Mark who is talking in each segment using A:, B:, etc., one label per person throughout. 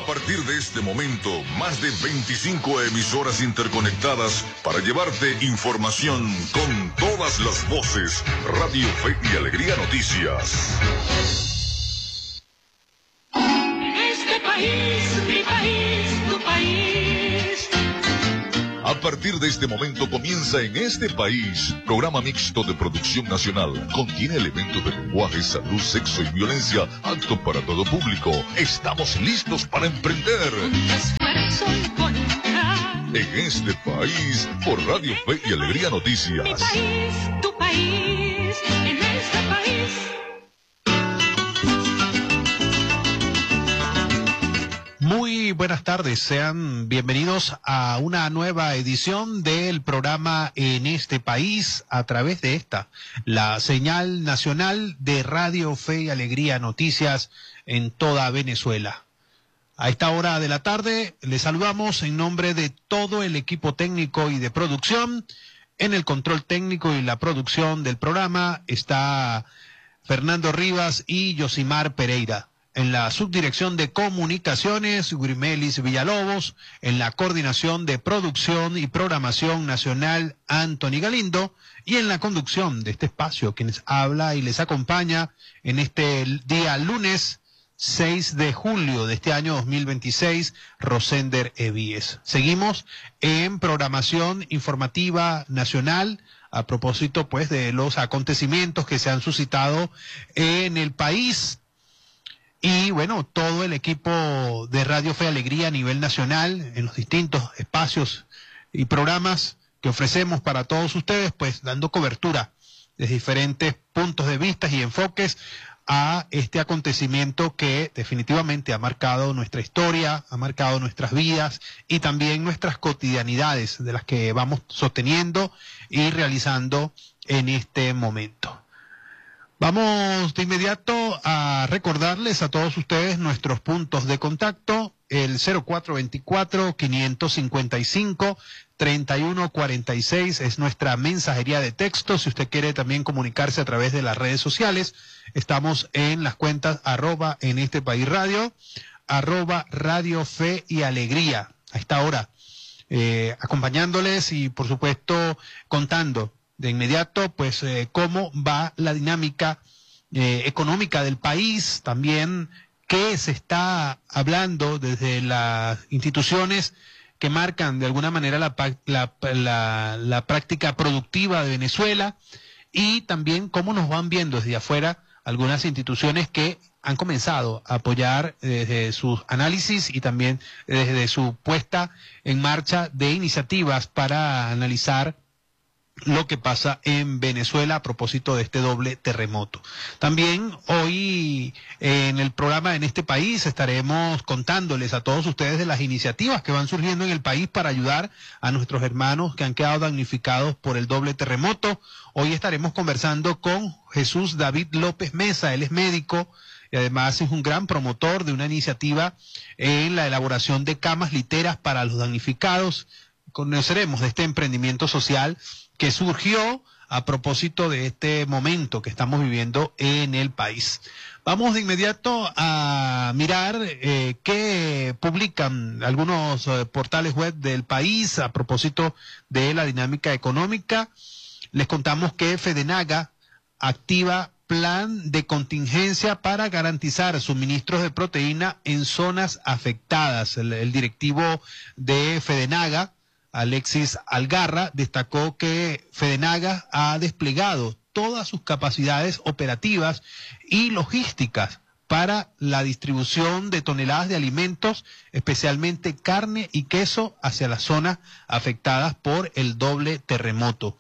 A: A partir de este momento, más de 25 emisoras interconectadas para llevarte información con todas las voces. Radio Fe y Alegría Noticias.
B: Este país, mi país, tu país.
A: A partir de este momento comienza En Este País, programa mixto de producción nacional. Contiene elementos de lenguaje, salud, sexo y violencia, apto para todo público. Estamos listos para emprender.
B: Con esfuerzo y voluntad.
A: En Este País, por Radio Fe y Alegría Noticias.
B: Mi país, tu país, en este país.
C: Muy buenas tardes, sean bienvenidos a una nueva edición del programa En Este País a través de la señal nacional de Radio Fe y Alegría Noticias en toda Venezuela. A esta hora de la tarde les saludamos en nombre de todo el equipo técnico y de producción. En el control técnico y la producción del programa está Fernando Rivas y Yosimar Pereira. En la subdirección de comunicaciones, Grimelis Villalobos. En la coordinación de producción y programación nacional, Anthony Galindo. Y en la conducción de este espacio, quienes habla y les acompaña en este día lunes 6 de julio de este año 2026, Rosender Evíes. Seguimos en programación informativa nacional a propósito pues de los acontecimientos que se han suscitado en el país. Y bueno, todo el equipo de Radio Fe y Alegría a nivel nacional, en los distintos espacios y programas que ofrecemos para todos ustedes, pues dando cobertura desde diferentes puntos de vista y enfoques a este acontecimiento que definitivamente ha marcado nuestra historia, ha marcado nuestras vidas y también nuestras cotidianidades de las que vamos sosteniendo y realizando en este momento. Vamos de inmediato a recordarles a todos ustedes nuestros puntos de contacto, el 0424-555-3146 es nuestra mensajería de texto. Si usted quiere también comunicarse a través de las redes sociales, estamos en las cuentas @en este país radio, @Radio Fe y Alegría. A esta hora, acompañándoles y por supuesto contando de inmediato, pues, cómo va la dinámica económica del país, también qué se está hablando desde las instituciones que marcan de alguna manera la práctica productiva de Venezuela, y también cómo nos van viendo desde afuera algunas instituciones que han comenzado a apoyar desde sus análisis y también desde su puesta en marcha de iniciativas para analizar lo que pasa en Venezuela a propósito de este doble terremoto. También hoy en el programa En Este País estaremos contándoles a todos ustedes de las iniciativas que van surgiendo en el país para ayudar a nuestros hermanos que han quedado damnificados por el doble terremoto. Hoy estaremos conversando con Jesús David López Mesa. Él es médico y además es un gran promotor de una iniciativa en la elaboración de camas literas para los damnificados. Conoceremos de este emprendimiento social que surgió a propósito de este momento que estamos viviendo en el país. Vamos de inmediato a mirar qué publican algunos portales web del país a propósito de la dinámica económica. Les contamos que Fedenaga activa plan de contingencia para garantizar suministros de proteína en zonas afectadas. El directivo de Fedenaga, Alexis Algarra, destacó que Fedenaga ha desplegado todas sus capacidades operativas y logísticas para la distribución de toneladas de alimentos, especialmente carne y queso, hacia las zonas afectadas por el doble terremoto.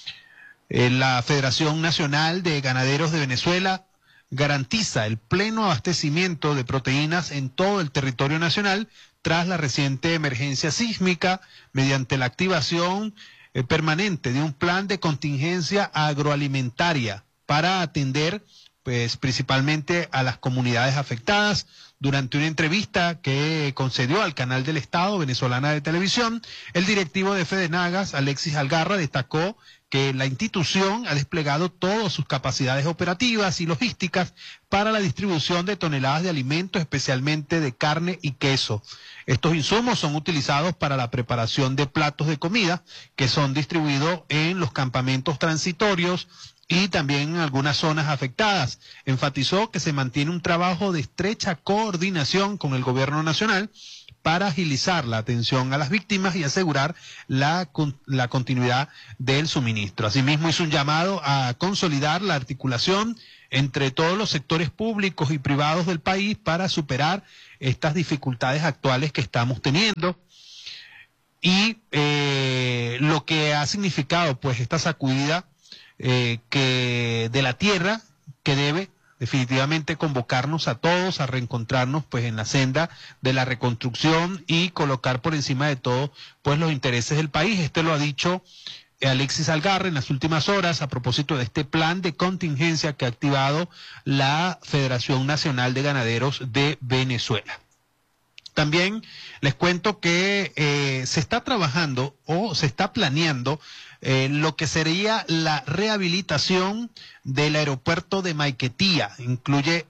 C: La Federación Nacional de Ganaderos de Venezuela garantiza el pleno abastecimiento de proteínas en todo el territorio nacional tras la reciente emergencia sísmica mediante la activación permanente de un plan de contingencia agroalimentaria para atender pues principalmente a las comunidades afectadas. Durante una entrevista que concedió al canal del Estado venezolana de televisión, el directivo de Fedenagas, Alexis Algarra, destacó que la institución ha desplegado todas sus capacidades operativas y logísticas para la distribución de toneladas de alimentos, especialmente de carne y queso. Estos insumos son utilizados para la preparación de platos de comida que son distribuidos en los campamentos transitorios y también en algunas zonas afectadas. Enfatizó que se mantiene un trabajo de estrecha coordinación con el gobierno nacional para agilizar la atención a las víctimas y asegurar la continuidad del suministro. Asimismo, hizo un llamado a consolidar la articulación entre todos los sectores públicos y privados del país para superar estas dificultades actuales que estamos teniendo. Y lo que ha significado pues esta sacudida que de la tierra, que debe definitivamente convocarnos a todos a reencontrarnos pues en la senda de la reconstrucción y colocar por encima de todo pues los intereses del país. Este lo ha dicho Alexis Algarra en las últimas horas a propósito de este plan de contingencia que ha activado la Federación Nacional de Ganaderos de Venezuela. También les cuento que se está trabajando o se está planeando lo que sería la rehabilitación del aeropuerto de Maiquetía. Incluye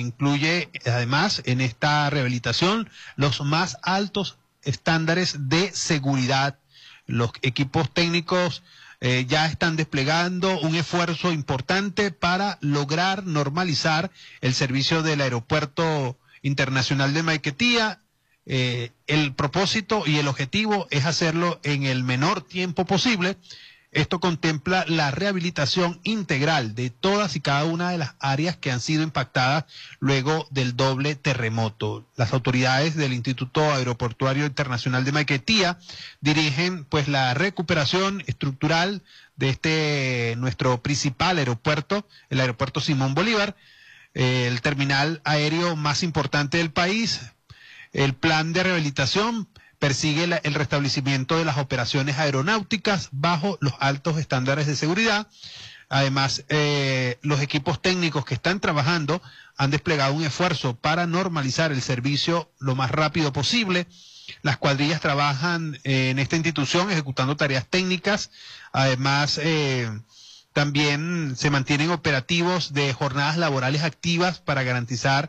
C: además en esta rehabilitación los más altos estándares de seguridad. Los equipos técnicos ya están desplegando un esfuerzo importante para lograr normalizar el servicio del aeropuerto internacional de Maiquetía. El propósito y el objetivo es hacerlo en el menor tiempo posible. Esto contempla la rehabilitación integral de todas y cada una de las áreas que han sido impactadas luego del doble terremoto. Las autoridades del Instituto Aeroportuario Internacional de Maiquetía dirigen pues la recuperación estructural de nuestro principal aeropuerto, el aeropuerto Simón Bolívar, el terminal aéreo más importante del país. El plan de rehabilitación persigue el restablecimiento de las operaciones aeronáuticas bajo los altos estándares de seguridad. Además, los equipos técnicos que están trabajando han desplegado un esfuerzo para normalizar el servicio lo más rápido posible. Las cuadrillas trabajan en esta institución ejecutando tareas técnicas. Además, también se mantienen operativos de jornadas laborales activas para garantizar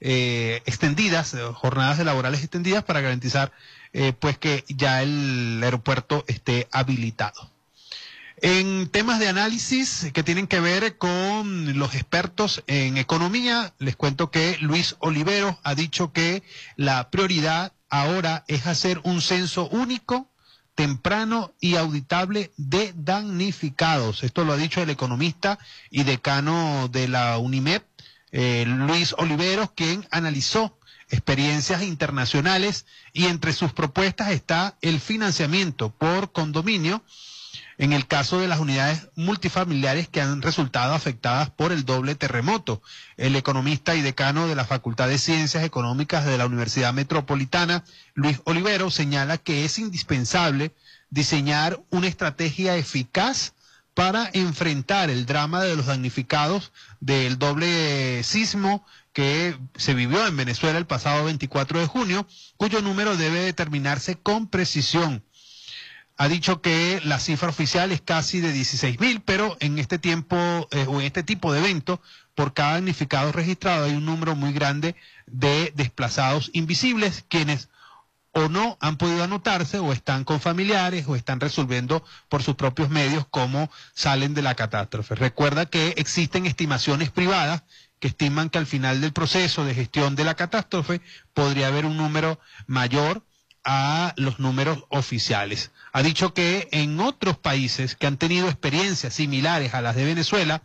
C: jornadas laborales extendidas para garantizar pues que ya el aeropuerto esté habilitado. En temas de análisis que tienen que ver con los expertos en economía, les cuento que Luis Oliveros ha dicho que la prioridad ahora es hacer un censo único, temprano y auditable de damnificados. Esto lo ha dicho el economista y decano de la UNIMED, Luis Oliveros, quien analizó experiencias internacionales y entre sus propuestas está el financiamiento por condominio en el caso de las unidades multifamiliares que han resultado afectadas por el doble terremoto. El economista y decano de la Facultad de Ciencias Económicas de la Universidad Metropolitana, Luis Oliveros, señala que es indispensable diseñar una estrategia eficaz para enfrentar el drama de los damnificados del doble sismo que se vivió en Venezuela el pasado 24 de junio, cuyo número debe determinarse con precisión. Ha dicho que la cifra oficial es casi de 16.000, pero en este tiempo o en este tipo de evento, por cada damnificado registrado hay un número muy grande de desplazados invisibles, quienes o no han podido anotarse o están con familiares o están resolviendo por sus propios medios cómo salen de la catástrofe. Recuerda que existen estimaciones privadas que estiman que al final del proceso de gestión de la catástrofe podría haber un número mayor a los números oficiales. Ha dicho que en otros países que han tenido experiencias similares a las de Venezuela,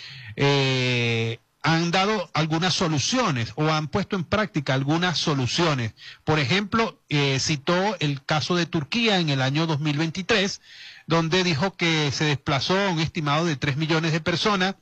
C: han dado algunas soluciones o han puesto en práctica algunas soluciones. Por ejemplo, citó el caso de Turquía en el año 2023, donde dijo que se desplazó a un estimado de 3 millones de personas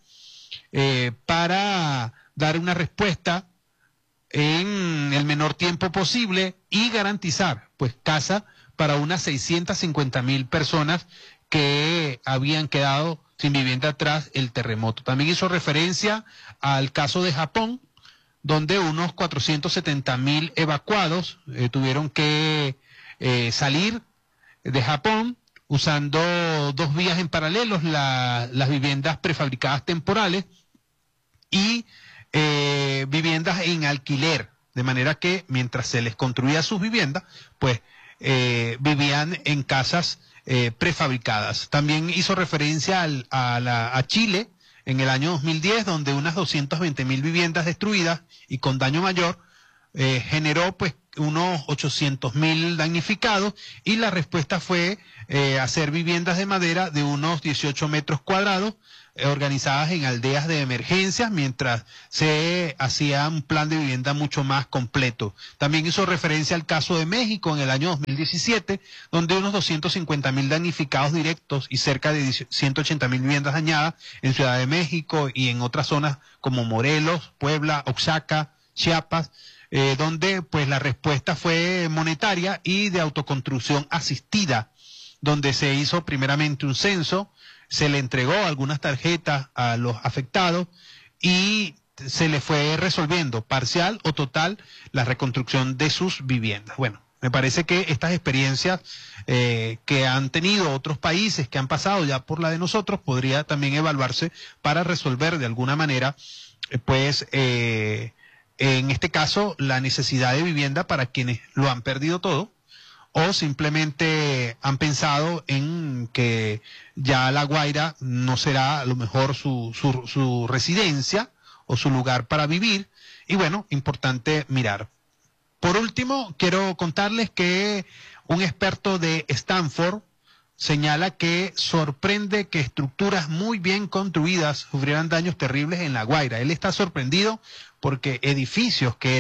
C: para dar una respuesta en el menor tiempo posible y garantizar pues casa para unas 650.000 personas que habían quedado sin vivienda tras el terremoto. También hizo referencia al caso de Japón, donde unos 470.000 evacuados tuvieron que salir de Japón usando dos vías en paralelo, las viviendas prefabricadas temporales y viviendas en alquiler, de manera que mientras se les construía sus viviendas, pues vivían en casas prefabricadas. También hizo referencia a Chile en el año 2010, donde unas 220.000 viviendas destruidas y con daño mayor generó pues unos 800.000 damnificados, y la respuesta fue hacer viviendas de madera de unos 18 metros cuadrados organizadas en aldeas de emergencias, mientras se hacía un plan de vivienda mucho más completo. También hizo referencia al caso de México en el año 2017, donde unos 250.000 damnificados directos y cerca de 180.000 viviendas dañadas en Ciudad de México y en otras zonas como Morelos, Puebla, Oaxaca, Chiapas, donde pues la respuesta fue monetaria y de autoconstrucción asistida, donde se hizo primeramente un censo, se le entregó algunas tarjetas a los afectados y se le fue resolviendo parcial o total la reconstrucción de sus viviendas. Bueno, me parece que estas experiencias que han tenido otros países que han pasado ya por la de nosotros podría también evaluarse para resolver de alguna manera en este caso la necesidad de vivienda para quienes lo han perdido todo, o simplemente han pensado en que ya La Guaira no será a lo mejor su residencia o su lugar para vivir. Y bueno, importante mirar. Por último, quiero contarles que un experto de Stanford señala que sorprende que estructuras muy bien construidas sufrieran daños terribles en La Guaira. Él está sorprendido porque edificios que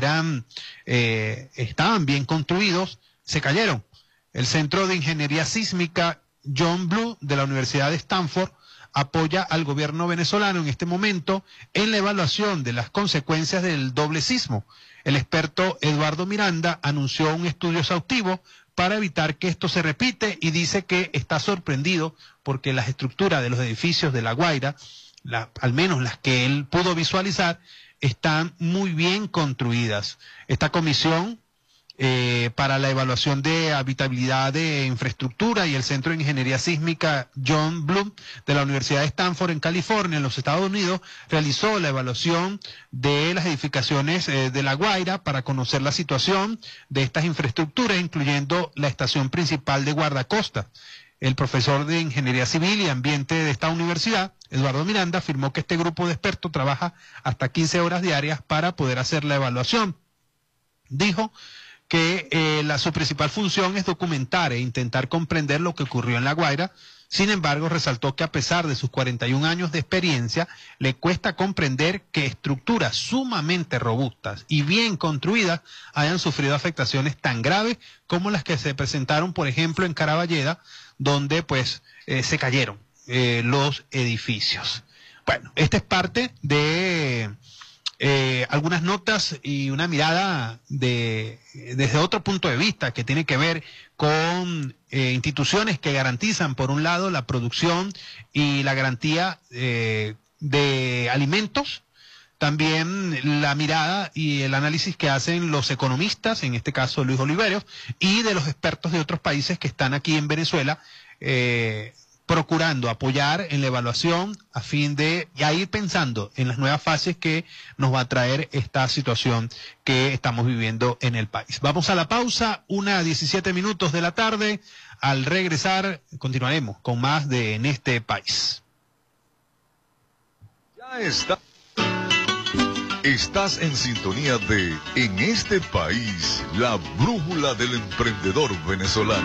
C: estaban bien construidos se cayeron. El Centro de Ingeniería Sísmica John Blue de la Universidad de Stanford apoya al gobierno venezolano en este momento en la evaluación de las consecuencias del doble sismo. El experto Eduardo Miranda anunció un estudio exhaustivo para evitar que esto se repite y dice que está sorprendido porque las estructuras de los edificios de La Guaira, al menos las que él pudo visualizar, están muy bien construidas. Esta comisión para la evaluación de habitabilidad de infraestructura y el Centro de Ingeniería Sísmica John Bloom de la Universidad de Stanford en California, en los Estados Unidos, realizó la evaluación de las edificaciones de La Guaira para conocer la situación de estas infraestructuras, incluyendo la estación principal de guardacosta. El profesor de Ingeniería Civil y Ambiente de esta universidad, Eduardo Miranda, afirmó que este grupo de expertos trabaja hasta 15 horas diarias para poder hacer la evaluación. Dijo que su principal función es documentar e intentar comprender lo que ocurrió en La Guaira. Sin embargo, resaltó que a pesar de sus 41 años de experiencia, le cuesta comprender que estructuras sumamente robustas y bien construidas hayan sufrido afectaciones tan graves como las que se presentaron, por ejemplo, en Caraballeda, donde pues se cayeron los edificios. Bueno, esta es parte de algunas notas y una mirada desde otro punto de vista que tiene que ver con instituciones que garantizan, por un lado, la producción y la garantía de alimentos. También la mirada y el análisis que hacen los economistas, en este caso Luis Oliveros, y de los expertos de otros países que están aquí en Venezuela, procurando apoyar en la evaluación a fin de ya ir pensando en las nuevas fases que nos va a traer esta situación que estamos viviendo en el país. Vamos a la pausa, 1:17 de la tarde. Al regresar continuaremos con más de En este país.
A: Ya está. Estás en sintonía de En este país, la brújula del emprendedor venezolano.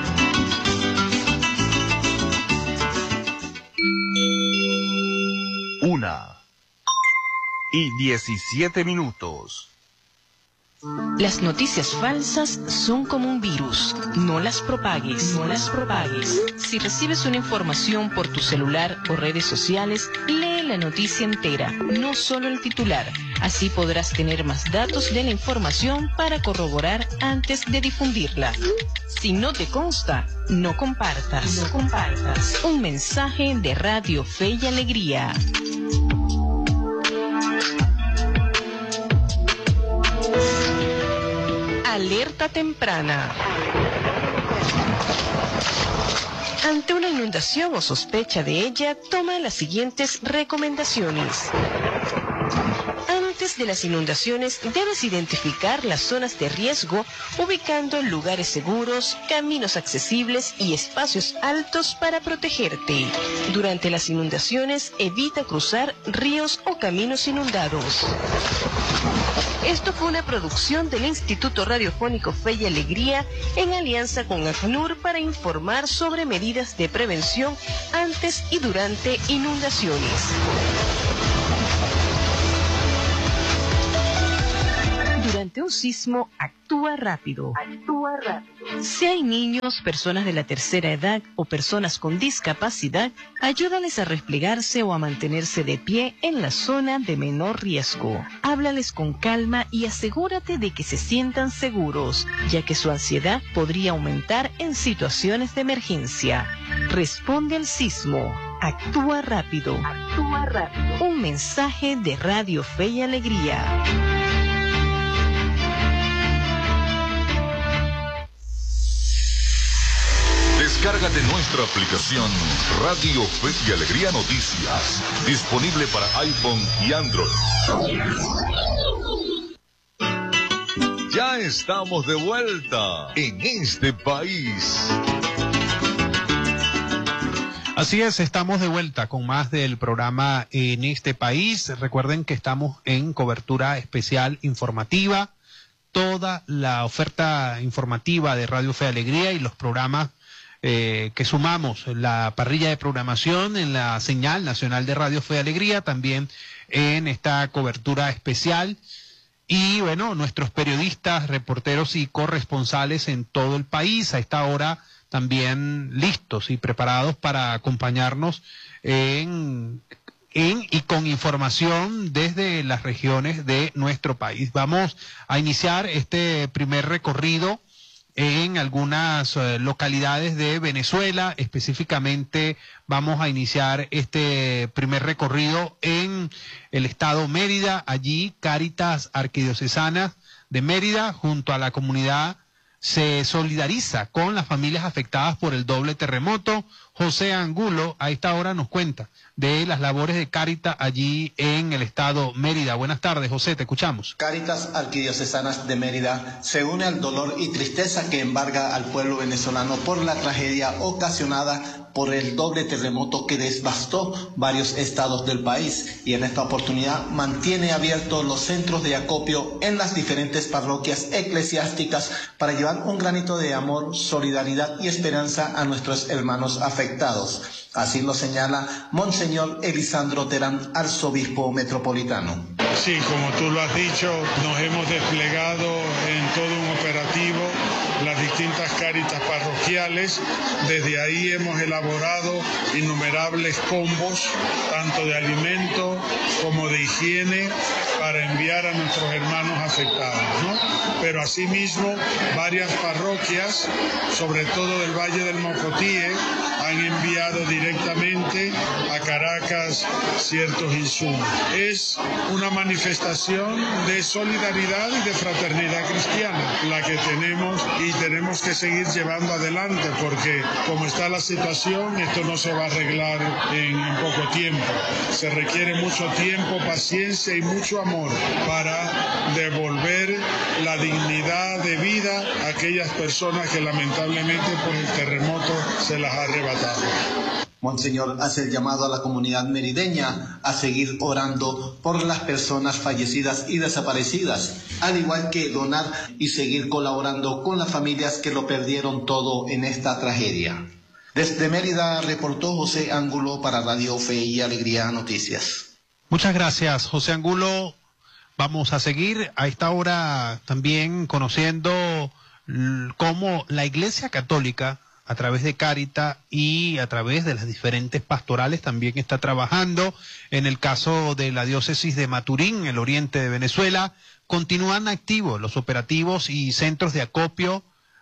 D: 1:17.
E: Las noticias falsas son como un virus. No las propagues, no las propagues. Si recibes una información por tu celular o redes sociales, léela la noticia entera, no solo el titular. Así podrás tener más datos de la información para corroborar antes de difundirla. Si no te consta, no compartas. No compartas. Un mensaje de Radio Fe y Alegría. Alerta temprana. Ante una inundación o sospecha de ella, toma las siguientes recomendaciones. Antes de las inundaciones, debes identificar las zonas de riesgo, ubicando lugares seguros, caminos accesibles y espacios altos para protegerte. Durante las inundaciones, evita cruzar ríos o caminos inundados. Esto fue una producción del Instituto Radiofónico Fe y Alegría en alianza con ACNUR para informar sobre medidas de prevención antes y durante inundaciones. Durante un sismo, actúa rápido. Actúa rápido. Si hay niños, personas de la tercera edad o personas con discapacidad, ayúdales a replegarse o a mantenerse de pie en la zona de menor riesgo. Háblales con calma y asegúrate de que se sientan seguros, ya que su ansiedad podría aumentar en situaciones de emergencia. Responde al sismo. Actúa rápido. Actúa rápido. Un mensaje de Radio Fe y Alegría.
A: Descárgate nuestra aplicación Radio Fe y Alegría Noticias, disponible para iPhone y Android. Ya estamos de vuelta en este país.
C: Así es, estamos de vuelta con más del programa En este país. Recuerden que estamos en cobertura especial informativa. Toda la oferta informativa de Radio Fe y Alegría y los programas que sumamos, la parrilla de programación en la señal nacional de Radio Fe y Alegría, también en esta cobertura especial. Y bueno, nuestros periodistas, reporteros y corresponsales en todo el país a esta hora también listos y preparados para acompañarnos y con información desde las regiones de nuestro país. Vamos a iniciar este primer recorrido en algunas localidades de Venezuela. Específicamente vamos a iniciar este primer recorrido en el estado Mérida. Allí Cáritas Arquidiocesana de Mérida junto a la comunidad se solidariza con las familias afectadas por el doble terremoto. José Angulo a esta hora nos cuenta de las labores de Cáritas allí en el estado Mérida. Buenas tardes, José, te escuchamos.
F: Cáritas Arquidiocesana de Mérida se une al dolor y tristeza que embarga al pueblo venezolano por la tragedia ocasionada por el doble terremoto que devastó varios estados del país, y en esta oportunidad mantiene abiertos los centros de acopio en las diferentes parroquias eclesiásticas para llevar un granito de amor, solidaridad y esperanza a nuestros hermanos afectados. Así lo señala Monseñor Elisandro Terán, arzobispo metropolitano.
G: Sí, como tú lo has dicho, nos hemos desplegado en todo un operativo, las distintas cáritas parroquiales. Desde ahí hemos elaborado innumerables combos, tanto de alimento como de higiene, para enviar a nuestros hermanos afectados, ¿no? Pero asimismo, varias parroquias, sobre todo del Valle del Mocotíe, han enviado directamente a Caracas ciertos insumos. Es una manifestación de solidaridad y de fraternidad cristiana la que tenemos, y tenemos que seguir llevando adelante, porque como está la situación, esto no se va a arreglar en poco tiempo. Se requiere mucho tiempo, paciencia y mucho amor para devolver la dignidad de vida a aquellas personas que lamentablemente por el terremoto se las ha arrebatado.
F: Monseñor hace el llamado a la comunidad merideña a seguir orando por las personas fallecidas y desaparecidas, al igual que donar y seguir colaborando con las familias que lo perdieron todo en esta tragedia. Desde Mérida reportó José Angulo para Radio Fe y Alegría Noticias.
C: Muchas gracias, José Angulo. Vamos a seguir a esta hora también conociendo cómo la Iglesia Católica a través de Cáritas y a través de las diferentes pastorales también está trabajando. En el caso de la diócesis de Maturín, el oriente de Venezuela, continúan activos los operativos y centros de acopio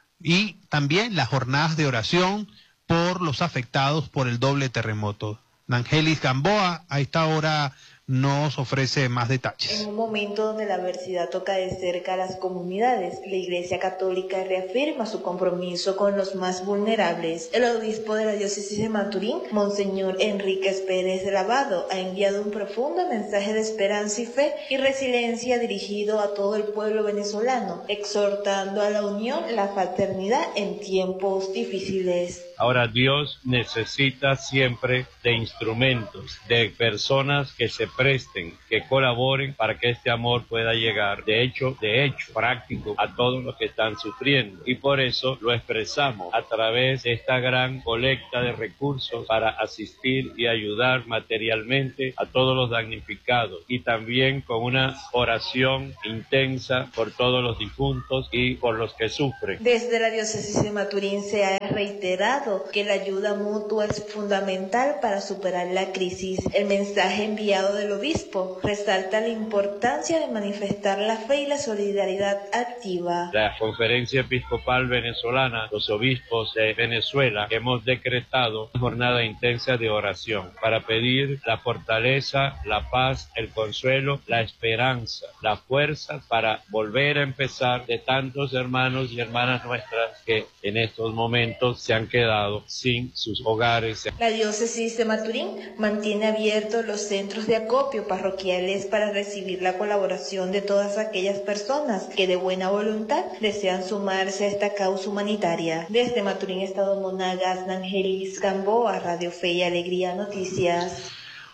C: y también las jornadas de oración por los afectados por el doble terremoto. Nangelis Gamboa a esta hora nos ofrece más detalles.
H: En un momento donde la adversidad toca de cerca a las comunidades, la Iglesia Católica reafirma su compromiso con los más vulnerables. El obispo de la diócesis de Maturín, Monseñor Enríquez Pérez de Lavado, ha enviado un profundo mensaje de esperanza y fe y resiliencia dirigido a todo el pueblo venezolano, exhortando a la unión, la fraternidad en tiempos difíciles.
I: Ahora Dios necesita siempre de instrumentos, de personas que se presten, que colaboren para que este amor pueda llegar, de hecho práctico, a todos los que están sufriendo. Y por eso lo expresamos a través de esta gran colecta de recursos para asistir y ayudar materialmente a todos los damnificados, y también con una oración intensa por todos los difuntos y por los que sufren.
H: Desde la diócesis de Maturín se ha reiterado que la ayuda mutua es fundamental para superar la crisis. El mensaje enviado del obispo resalta la importancia de manifestar la fe y la solidaridad activa.
I: La Conferencia Episcopal Venezolana, los obispos de Venezuela, hemos decretado una jornada intensa de oración para pedir la fortaleza, la paz, el consuelo, la esperanza, la fuerza para volver a empezar de tantos hermanos y hermanas nuestras que en estos momentos se han quedado sin sus hogares.
H: La diócesis de Maturín mantiene abiertos los centros de acopio parroquiales para recibir la colaboración de todas aquellas personas que de buena voluntad desean sumarse a esta causa humanitaria. Desde Maturín, Estado Monagas, Nangelis Gamboa, Radio Fe y Alegría Noticias.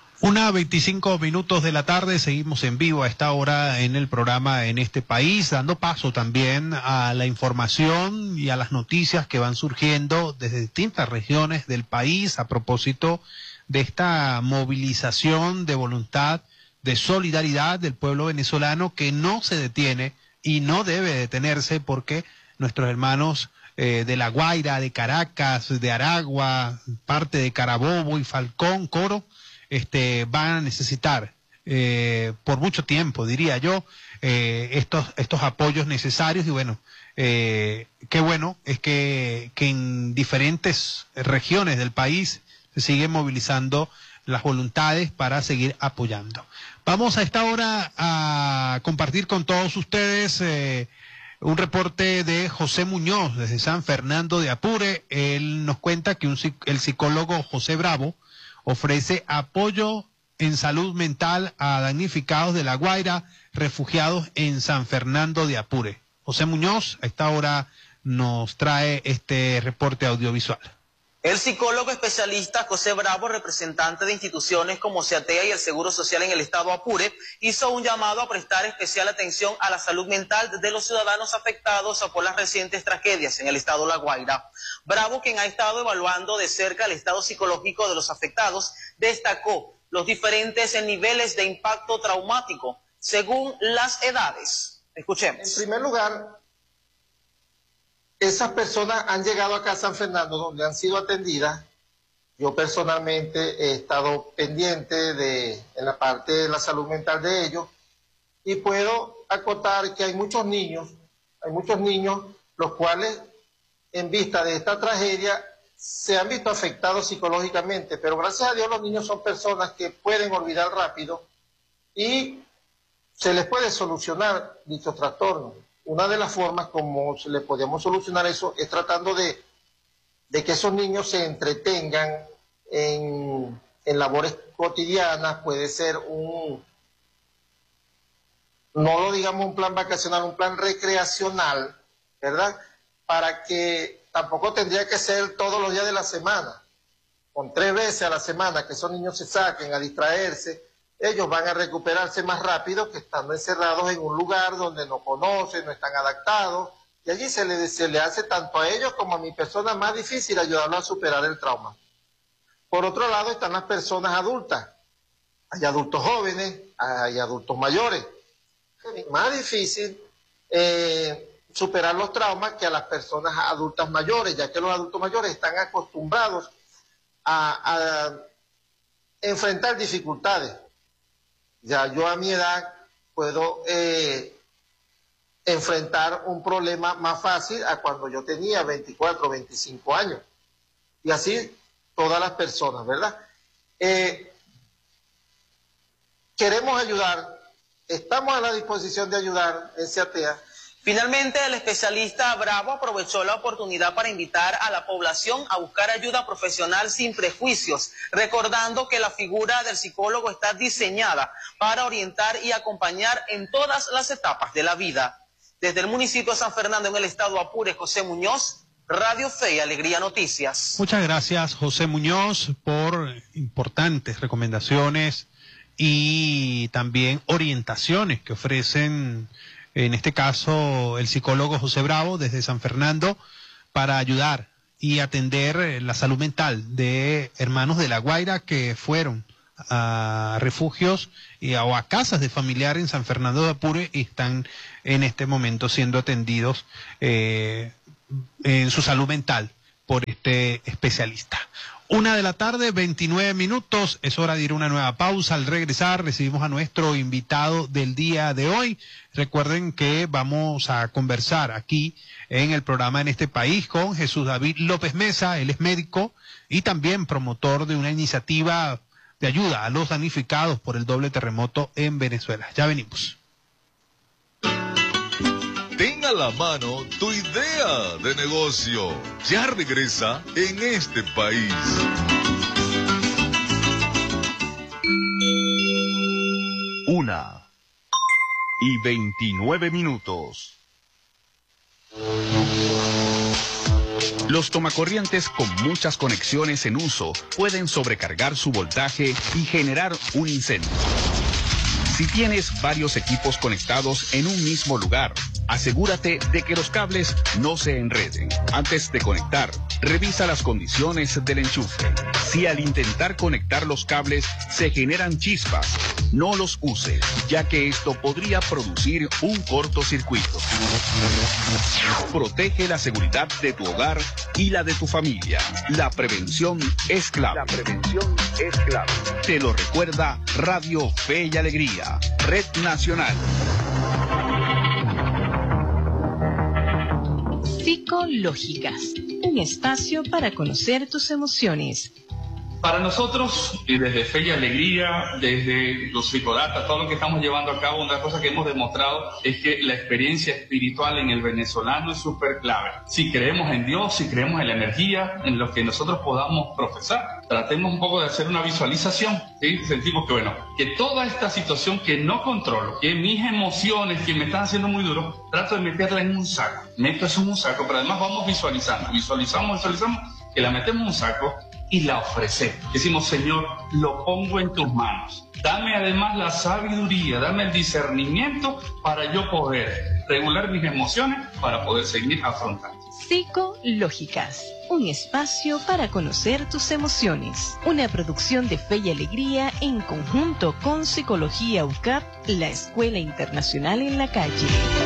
C: 1:25 de la tarde, seguimos en vivo a esta hora en el programa En este País, dando paso también a la información y a las noticias que van surgiendo desde distintas regiones del país a propósito de esta movilización de voluntad, de solidaridad del pueblo venezolano que no se detiene y no debe detenerse porque nuestros hermanos de La Guaira, de Caracas, de Aragua, parte de Carabobo y Falcón, Coro, van a necesitar por mucho tiempo, diría yo, estos apoyos necesarios. Y bueno, qué bueno es que en diferentes regiones del país se siguen movilizando las voluntades para seguir apoyando. Vamos a esta hora a compartir con todos ustedes un reporte de José Muñoz desde San Fernando de Apure. Él nos cuenta que el psicólogo José Bravo ofrece apoyo en salud mental a damnificados de La Guaira, refugiados en San Fernando de Apure. José Muñoz a esta hora nos trae este reporte audiovisual.
J: El psicólogo especialista José Bravo, representante de instituciones como CEATEA y el Seguro Social en el estado Apure, hizo un llamado a prestar especial atención a la salud mental de los ciudadanos afectados por las recientes tragedias en el estado La Guaira. Bravo, quien ha estado evaluando de cerca el estado psicológico de los afectados, destacó los diferentes niveles de impacto traumático según las edades. Escuchemos.
K: En primer lugar, esas personas han llegado acá a San Fernando, donde han sido atendidas. Yo personalmente he estado pendiente en la parte de la salud mental de ellos, y puedo acotar que hay muchos niños los cuales en vista de esta tragedia se han visto afectados psicológicamente, pero gracias a Dios los niños son personas que pueden olvidar rápido y se les puede solucionar dichos trastornos. Una de las formas como se le podemos solucionar eso es tratando de que esos niños se entretengan en labores cotidianas. Puede ser no lo digamos un plan vacacional, un plan recreacional, ¿verdad? Para que tampoco tendría que ser todos los días de la semana. Con 3 veces a la semana que esos niños se saquen a distraerse, ellos van a recuperarse más rápido que estando encerrados en un lugar donde no conocen, no están adaptados, y allí se le hace tanto a ellos como a mi persona más difícil ayudarlos a superar el trauma. Por otro lado están las personas adultas. Hay adultos jóvenes, hay adultos mayores. Es más difícil superar los traumas que a las personas adultas mayores, ya que los adultos mayores están acostumbrados a enfrentar dificultades. Ya yo a mi edad puedo enfrentar un problema más fácil a cuando yo tenía 24, 25 años. Y así todas las personas, ¿verdad? Queremos ayudar, estamos a la disposición de ayudar en CEATEA.
J: Finalmente, el especialista Bravo aprovechó la oportunidad para invitar a la población a buscar ayuda profesional sin prejuicios, recordando que la figura del psicólogo está diseñada para orientar y acompañar en todas las etapas de la vida. Desde el municipio de San Fernando, en el estado Apure, José Muñoz, Radio Fe y Alegría Noticias.
C: Muchas gracias, José Muñoz, por importantes recomendaciones y también orientaciones que ofrecen, en este caso, el psicólogo José Bravo desde San Fernando, para ayudar y atender la salud mental de hermanos de La Guaira que fueron a refugios o a casas de familiar en San Fernando de Apure y están en este momento siendo atendidos en su salud mental por este especialista. 1:29 p.m, es hora de ir a una nueva pausa. Al regresar recibimos a nuestro invitado del día de hoy. Recuerden que vamos a conversar aquí en el programa En este País con Jesús David López Mesa. Él es médico y también promotor de una iniciativa de ayuda a los damnificados por el doble terremoto en Venezuela. Ya venimos.
A: Ten a la mano tu idea de negocio. Ya regresa En este País.
D: Una y 29 minutos. Los tomacorrientes con muchas conexiones en uso pueden sobrecargar su voltaje y generar un incendio. Si tienes varios equipos conectados en un mismo lugar, asegúrate de que los cables no se enreden. Antes de conectar, revisa las condiciones del enchufe. Si al intentar conectar los cables se generan chispas, no los uses, ya que esto podría producir un cortocircuito. Protege la seguridad de tu hogar y la de tu familia. La prevención es clave. Te lo recuerda Radio Fe y Alegría, Red Nacional.
E: Psicológicas, un espacio para conocer tus emociones.
L: Para nosotros, y desde Fe y Alegría, desde los psicodatas, todo lo que estamos llevando a cabo, una cosa que hemos demostrado es que la experiencia espiritual en el venezolano es súper clave. Si creemos en Dios, si creemos en la energía, en lo que nosotros podamos profesar, tratemos un poco de hacer una visualización, ¿sí? Sentimos que, bueno, que toda esta situación que no controlo, que mis emociones, que me están haciendo muy duro, trato de meterla en un saco. Meto eso en un saco, pero además vamos visualizando, visualizamos, que la metemos en un saco y la ofrecemos. Decimos, Señor, lo pongo en tus manos. Dame además la sabiduría, dame el discernimiento para yo poder regular mis emociones, para poder seguir afrontando.
E: Psicológicas, un espacio para conocer tus emociones. Una producción de Fe y Alegría en conjunto con Psicología UCAP, la Escuela Internacional en la Calle.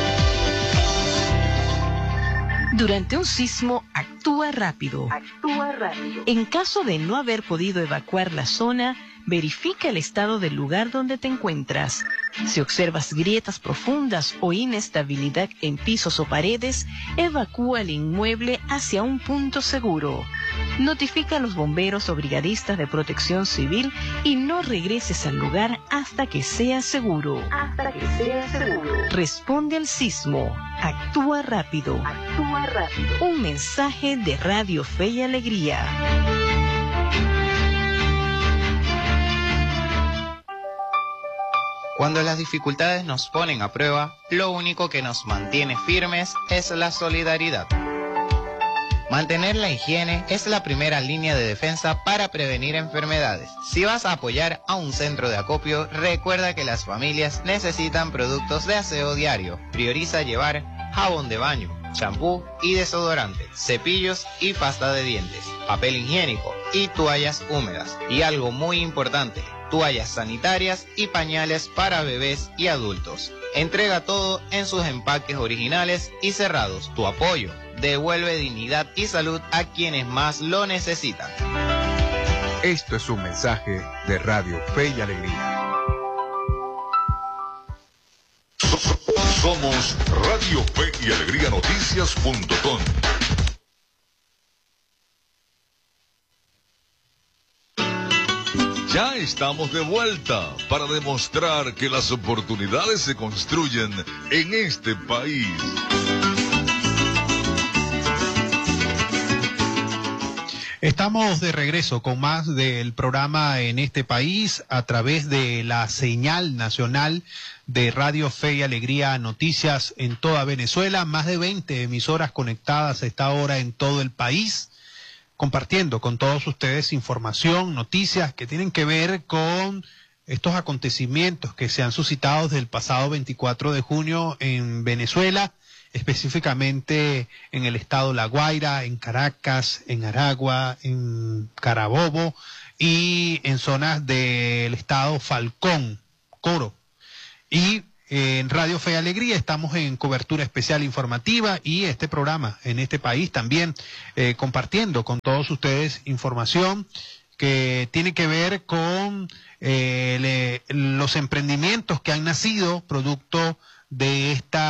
E: Durante un sismo, actúa rápido. En caso de no haber podido evacuar la zona, verifica el estado del lugar donde te encuentras. Si observas grietas profundas o inestabilidad en pisos o paredes, evacúa el inmueble hacia un punto seguro. Notifica a los bomberos o brigadistas de protección civil y no regreses al lugar hasta que sea seguro. Responde al sismo. Actúa rápido. Un mensaje de Radio Fe y Alegría.
M: Cuando las dificultades nos ponen a prueba, lo único que nos mantiene firmes es la solidaridad. Mantener la higiene es la primera línea de defensa para prevenir enfermedades. Si vas a apoyar a un centro de acopio, recuerda que las familias necesitan productos de aseo diario. Prioriza llevar jabón de baño, champú y desodorante, cepillos y pasta de dientes, papel higiénico y toallas húmedas. Y algo muy importante, toallas sanitarias y pañales para bebés y adultos. Entrega todo en sus empaques originales y cerrados. Tu apoyo devuelve dignidad y salud a quienes más lo necesitan.
N: Esto es un mensaje de Radio Fe y Alegría.
A: Somos Radio Fe y Alegría Noticias.com. Ya estamos de vuelta para demostrar que las oportunidades se construyen en este país.
C: Estamos de regreso con más del programa en este país a través de la señal nacional de Radio Fe y Alegría Noticias en toda Venezuela. Más de 20 emisoras conectadas a esta hora en todo el país, compartiendo con todos ustedes información, noticias que tienen que ver con estos acontecimientos que se han suscitado desde el pasado 24 de junio en Venezuela, específicamente en el estado La Guaira, en Caracas, en Aragua, en Carabobo y en zonas del estado Falcón, Coro. Y en Radio Fe y Alegría estamos en cobertura especial informativa y este programa en este país también compartiendo con todos ustedes información que tiene que ver con los emprendimientos que han nacido producto de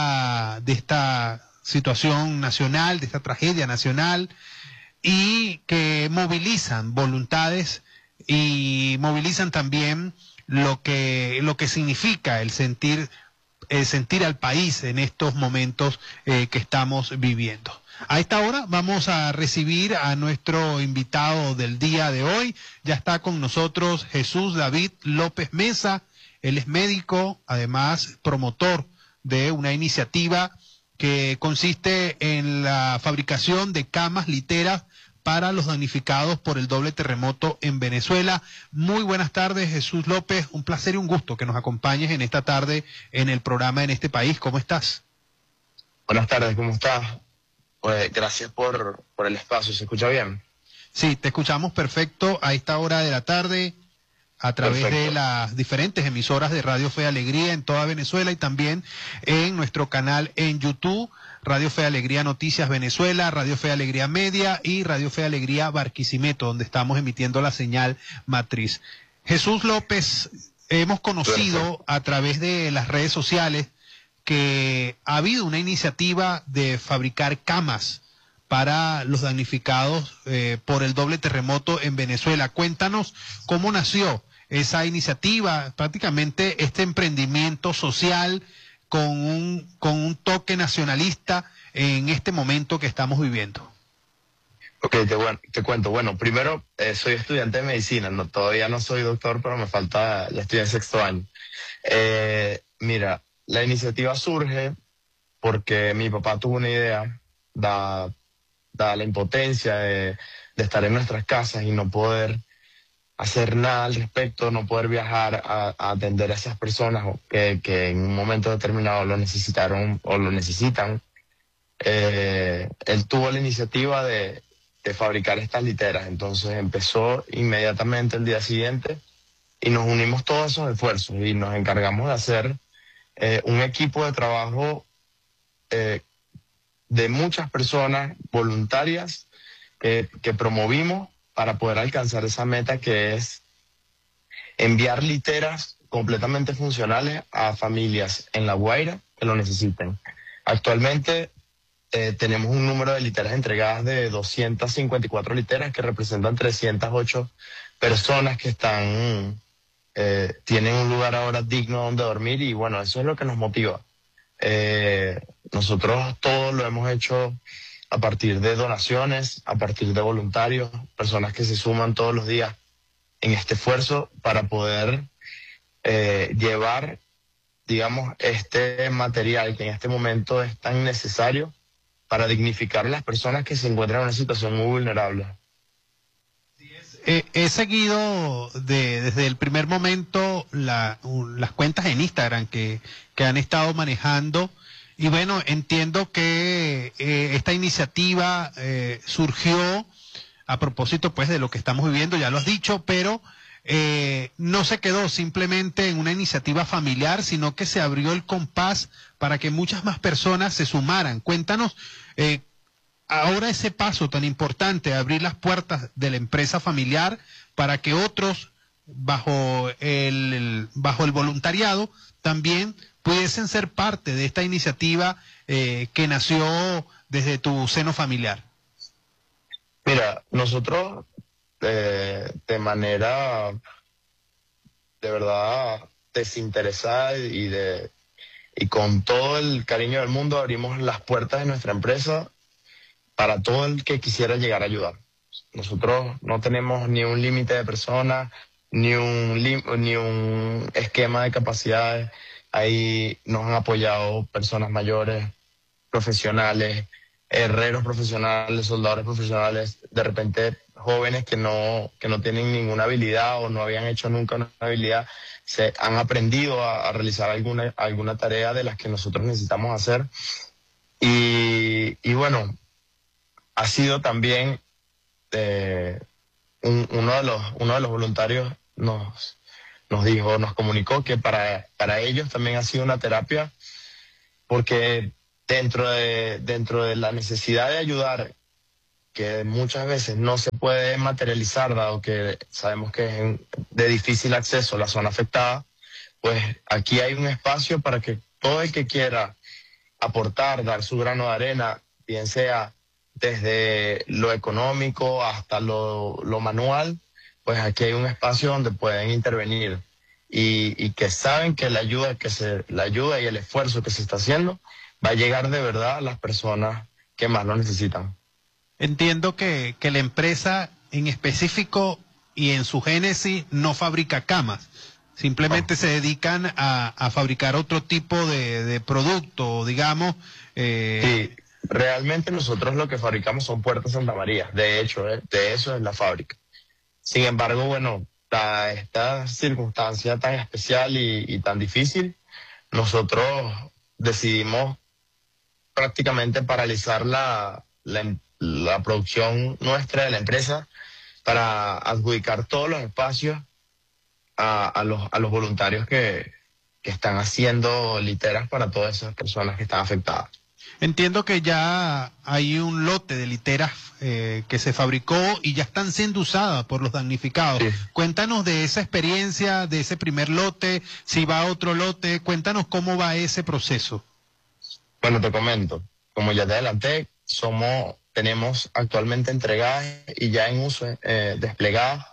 C: esta situación nacional, de esta tragedia nacional, y que movilizan voluntades y movilizan también lo que significa el sentir al país en estos momentos que estamos viviendo. A esta hora vamos a recibir a nuestro invitado del día de hoy. Ya está con nosotros Jesús David López Mesa. Él es médico, además promotor de una iniciativa que consiste en la fabricación de camas literas para los damnificados por el doble terremoto en Venezuela. Muy buenas tardes, Jesús López. Un placer y un gusto que nos acompañes en esta tarde en el programa En este país. ¿Cómo estás?
O: Buenas tardes, ¿cómo estás? Pues gracias por el espacio. ¿Se escucha bien?
C: Sí, te escuchamos perfecto a esta hora de la tarde a través de las diferentes emisoras de Radio Fe y Alegría en toda Venezuela y también en nuestro canal en YouTube, Radio Fe y Alegría Noticias Venezuela, Radio Fe y Alegría Media y Radio Fe y Alegría Barquisimeto, donde estamos emitiendo la señal matriz. Jesús López, hemos conocido a través de las redes sociales que ha habido una iniciativa de fabricar camas para los damnificados por el doble terremoto en Venezuela. Cuéntanos cómo nació esa iniciativa, prácticamente este emprendimiento social con un toque nacionalista en este momento que estamos viviendo.
O: Ok, te cuento. Bueno, primero, soy estudiante de medicina, todavía no soy doctor, pero me falta, ya estoy en sexto año. Mira, la iniciativa surge porque mi papá tuvo una idea, dada la impotencia de estar en nuestras casas y no poder hacer nada al respecto, no poder viajar a atender a esas personas que en un momento determinado lo necesitaron o lo necesitan. Él tuvo la iniciativa de fabricar estas literas, entonces empezó inmediatamente el día siguiente y nos unimos todos esos esfuerzos y nos encargamos de hacer un equipo de trabajo de muchas personas voluntarias que promovimos para poder alcanzar esa meta, que es enviar literas completamente funcionales a familias en La Guaira que lo necesiten. Actualmente tenemos un número de literas entregadas de 254 literas que representan 308 personas que tienen un lugar ahora digno donde dormir y bueno, eso es lo que nos motiva. Nosotros todo lo hemos hecho a partir de donaciones, a partir de voluntarios, personas que se suman todos los días en este esfuerzo para poder llevar, digamos, este material que en este momento es tan necesario para dignificar a las personas que se encuentran en una situación muy vulnerable.
C: He seguido desde el primer momento las cuentas en Instagram que han estado manejando. Y bueno, entiendo que esta iniciativa surgió a propósito pues de lo que estamos viviendo, ya lo has dicho, pero no se quedó simplemente en una iniciativa familiar, sino que se abrió el compás para que muchas más personas se sumaran. Cuéntanos ahora ese paso tan importante, abrir las puertas de la empresa familiar para que otros, bajo el voluntariado, también pudiesen ser parte de esta iniciativa que nació desde tu seno familiar.
O: Mira, nosotros de manera de verdad desinteresada y con todo el cariño del mundo abrimos las puertas de nuestra empresa para todo el que quisiera llegar a ayudar. Nosotros no tenemos ni un límite de personas, ni un esquema de capacidades. Ahí nos han apoyado personas mayores, profesionales, herreros profesionales, soldadores profesionales, de repente jóvenes que no tienen ninguna habilidad o no habían hecho nunca una habilidad, se han aprendido a realizar alguna tarea de las que nosotros necesitamos hacer. Y bueno, ha sido también uno de los voluntarios nos comunicó que para ellos también ha sido una terapia, porque dentro de la necesidad de ayudar, que muchas veces no se puede materializar, dado que sabemos que es de difícil acceso la zona afectada, pues aquí hay un espacio para que todo el que quiera aportar, dar su grano de arena, bien sea desde lo económico hasta lo manual, pues aquí hay un espacio donde pueden intervenir y que saben que la ayuda y el esfuerzo que se está haciendo va a llegar de verdad a las personas que más lo necesitan.
C: Entiendo que la empresa en específico y en su génesis no fabrica camas, simplemente se dedican a fabricar otro tipo de producto, digamos.
O: Sí, realmente nosotros lo que fabricamos son puertas Santa María, de hecho, de eso es la fábrica. Sin embargo, bueno, esta circunstancia tan especial y tan difícil, nosotros decidimos prácticamente paralizar la producción nuestra de la empresa para adjudicar todos los espacios a los voluntarios que están haciendo literas para todas esas personas que están afectadas.
C: Entiendo que ya hay un lote de literas que se fabricó y ya están siendo usadas por los damnificados. Sí. Cuéntanos de esa experiencia, de ese primer lote, si va a otro lote, cuéntanos cómo va ese proceso.
O: Bueno, te comento, como ya te adelanté, tenemos actualmente entregadas y ya en uso desplegadas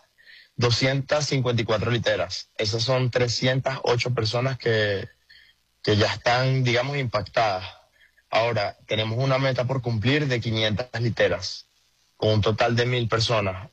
O: 254 literas. Esas son 308 personas que ya están, digamos, impactadas. Ahora, tenemos una meta por cumplir de 500 literas, con un total de 1.000 personas.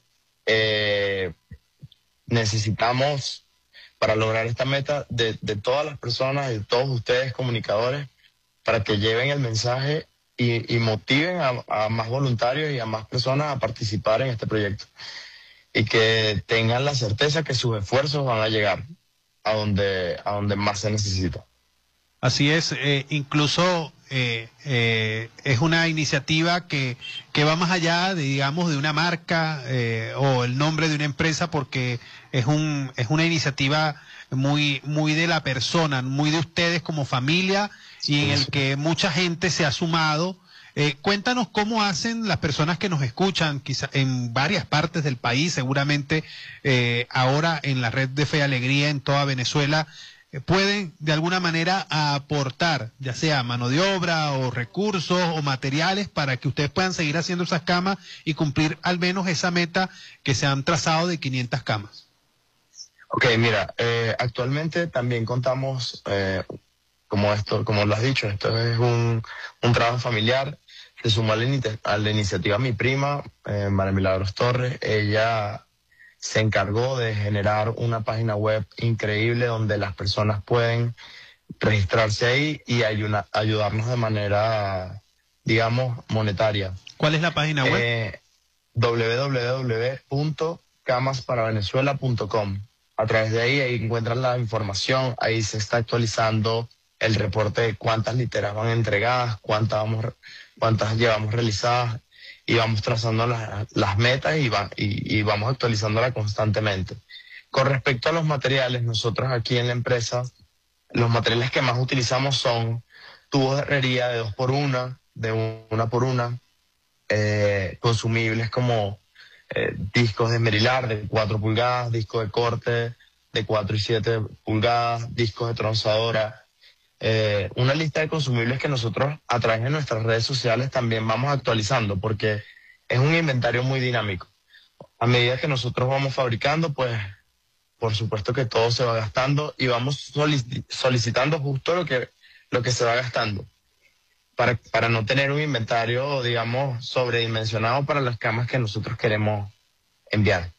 O: Necesitamos, para lograr esta meta, de todas las personas, de todos ustedes comunicadores, para que lleven el mensaje y motiven a más voluntarios y a más personas a participar en este proyecto. Y que tengan la certeza que sus esfuerzos van a llegar a donde más se necesita.
C: Así es, incluso es una iniciativa que va más allá de, digamos, de una marca o el nombre de una empresa, porque es una iniciativa muy de la persona, muy de ustedes como familia, y en el que mucha gente se ha sumado. Cuéntanos cómo hacen las personas que nos escuchan, quizá en varias partes del país, seguramente ahora en la red de Fe y Alegría en toda Venezuela, pueden de alguna manera aportar, ya sea mano de obra o recursos o materiales, para que ustedes puedan seguir haciendo esas camas y cumplir al menos esa meta que se han trazado de 500 camas.
O: Ok, mira, actualmente también contamos, como lo has dicho, esto es un trabajo familiar. Se sumó a la iniciativa mi prima, María Milagros Torres. Ella se encargó de generar una página web increíble donde las personas pueden registrarse ahí y ayudarnos de manera, digamos, monetaria.
C: ¿Cuál es la página web?
O: www.camasparavenezuela.com. A través de ahí encuentran la información, ahí se está actualizando el reporte de cuántas literas van entregadas, cuántas llevamos realizadas, y vamos trazando las metas y vamos actualizándola constantemente. Con respecto a los materiales, nosotros aquí en la empresa, los materiales que más utilizamos son tubos de herrería de 2x1, de 1x1, consumibles como discos de esmerilar de 4 pulgadas, discos de corte de 4 y 7 pulgadas, discos de tronzadora, una lista de consumibles que nosotros a través de nuestras redes sociales también vamos actualizando, porque es un inventario muy dinámico. A medida que nosotros vamos fabricando, pues por supuesto que todo se va gastando y vamos solicitando justo lo que se va gastando, para no tener un inventario, digamos, sobredimensionado para las camas que nosotros queremos enviar.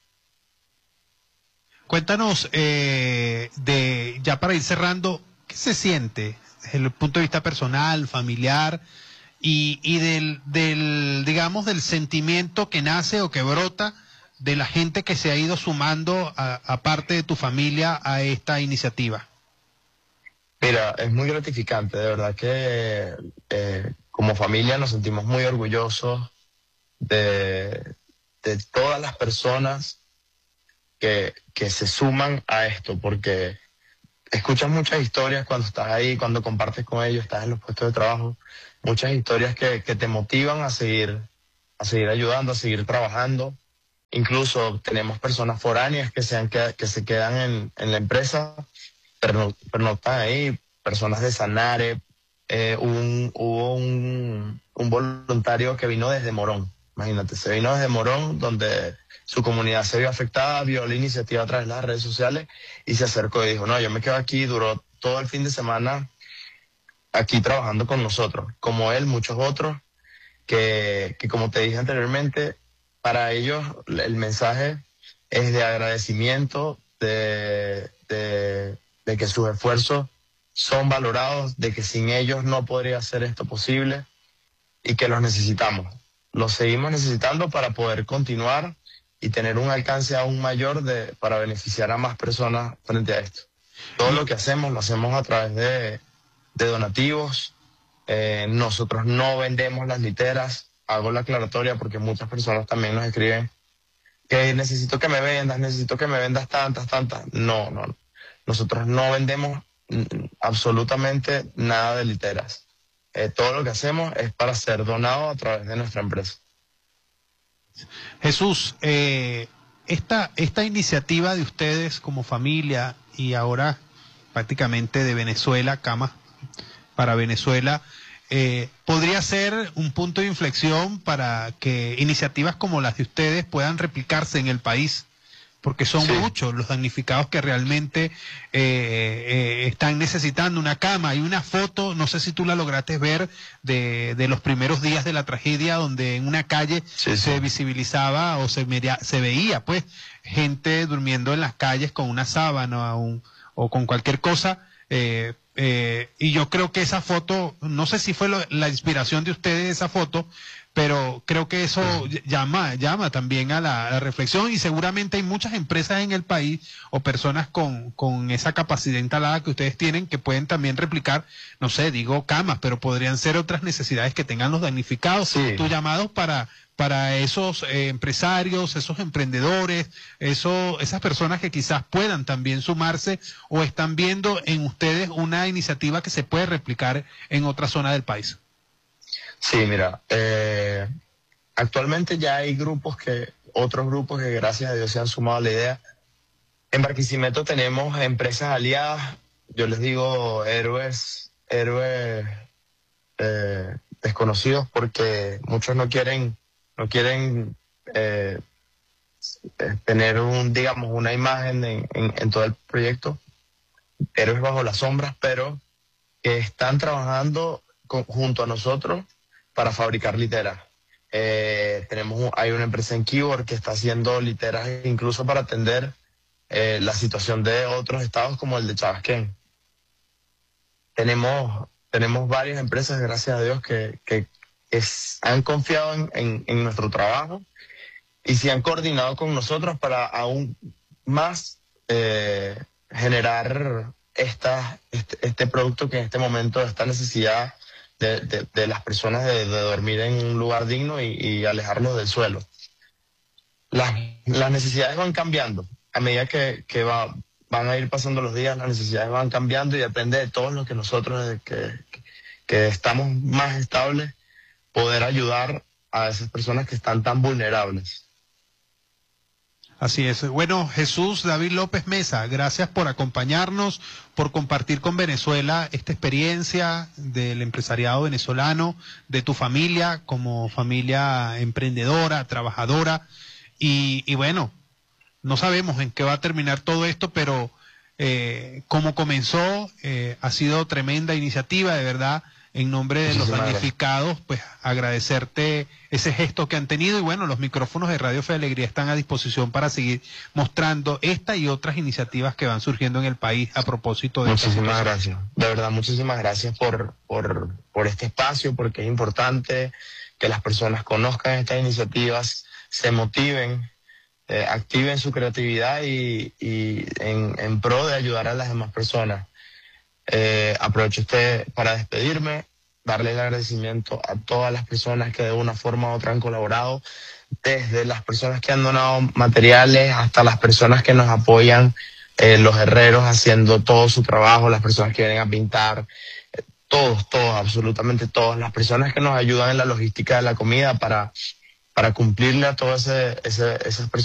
C: Cuéntanos, ya para ir cerrando, ¿qué se siente desde el punto de vista personal, familiar y del digamos, del sentimiento que nace o que brota de la gente que se ha ido sumando, aparte de tu familia, a esta iniciativa?
O: Mira, es muy gratificante, de verdad que como familia nos sentimos muy orgullosos de todas las personas que se suman a esto, porque escuchas muchas historias cuando estás ahí, cuando compartes con ellos, estás en los puestos de trabajo, muchas historias que te motivan a seguir ayudando, a seguir trabajando. Incluso tenemos personas foráneas que se quedan en la empresa, pero no están ahí, personas de Sanare. Hubo un voluntario que vino desde Morón, imagínate, se vino desde Morón, donde su comunidad se vio afectada, vio la iniciativa a través de las redes sociales y se acercó y dijo, no, yo me quedo aquí, duró todo el fin de semana aquí trabajando con nosotros, como él, muchos otros, que como te dije anteriormente, para ellos el mensaje es de agradecimiento, de que sus esfuerzos son valorados, de que sin ellos no podría ser esto posible y que los necesitamos. Los seguimos necesitando para poder continuar y tener un alcance aún mayor para beneficiar a más personas frente a esto. Todo lo que hacemos lo hacemos a través de donativos. Nosotros no vendemos las literas. Hago la aclaratoria porque muchas personas también nos escriben que necesito que me vendas tantas. No. Nosotros no vendemos absolutamente nada de literas. Todo lo que hacemos es para ser donado a través de nuestra empresa.
C: Jesús, esta iniciativa de ustedes como familia y ahora prácticamente de Venezuela, Camas para Venezuela, podría ser un punto de inflexión para que iniciativas como las de ustedes puedan replicarse en el país, porque son muchos los damnificados que realmente están necesitando una cama. Hay una foto, no sé si tú la lograste ver, de los primeros días de la tragedia, donde en una calle se visibilizaba o se veía pues gente durmiendo en las calles con una sábana o con cualquier cosa. Y yo creo que esa foto, no sé si fue la inspiración de ustedes esa foto, pero creo que eso llama también a la reflexión, y seguramente hay muchas empresas en el país o personas con esa capacidad instalada que ustedes tienen que pueden también replicar, no sé, digo camas, pero podrían ser otras necesidades que tengan los damnificados. Tu llamado para esos empresarios, esos emprendedores, esas personas que quizás puedan también sumarse o están viendo en ustedes una iniciativa que se puede replicar en otra zona del país.
O: Sí, mira, actualmente ya hay otros grupos que gracias a Dios se han sumado a la idea. En Barquisimeto tenemos empresas aliadas, yo les digo héroes desconocidos, porque muchos no quieren tener una imagen en todo el proyecto, héroes bajo las sombras, pero que están trabajando junto a nosotros para fabricar literas. Hay una empresa en Keyboard que está haciendo literas incluso para atender la situación de otros estados como el de Chabasquén. Tenemos varias empresas, gracias a Dios, que han confiado en nuestro trabajo y se han coordinado con nosotros para aún más generar este producto que en este momento, esta necesidad de las personas de dormir en un lugar digno y alejarlos del suelo. Las necesidades van cambiando. a medida que van a ir pasando los días, las necesidades van cambiando y depende de todos los que nosotros, que estamos más estables, poder ayudar a esas personas que están tan vulnerables.
C: Así es. Bueno, Jesús David López Mesa, gracias por acompañarnos, por compartir con Venezuela esta experiencia del empresariado venezolano, de tu familia como familia emprendedora, trabajadora. Y bueno, no sabemos en qué va a terminar todo esto, pero como comenzó, ha sido tremenda iniciativa, de verdad. En nombre de los damnificados, pues agradecerte ese gesto que han tenido y bueno, los micrófonos de Radio Fe y Alegría están a disposición para seguir mostrando esta y otras iniciativas que van surgiendo en el país a propósito de
O: Muchísimas gracias, de verdad, muchísimas gracias por este espacio, porque es importante que las personas conozcan estas iniciativas, se motiven, activen su creatividad y en pro de ayudar a las demás personas. Aprovecho para despedirme, darle el agradecimiento a todas las personas que de una forma u otra han colaborado, desde las personas que han donado materiales hasta las personas que nos apoyan, los herreros haciendo todo su trabajo, las personas que vienen a pintar, todos, absolutamente todos, las personas que nos ayudan en la logística de la comida para cumplirle a todas esas personas